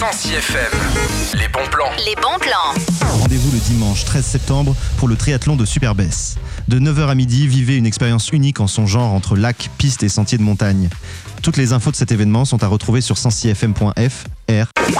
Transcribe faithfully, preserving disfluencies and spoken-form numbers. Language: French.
Sancy F M, les bons plans. Les bons plans. Rendez-vous le dimanche treize septembre pour le triathlon de Superbès. De neuf heures à midi, vivez une expérience unique en son genre entre lacs, pistes et sentiers de montagne. Toutes les infos de cet événement sont à retrouver sur sancy f m point f r.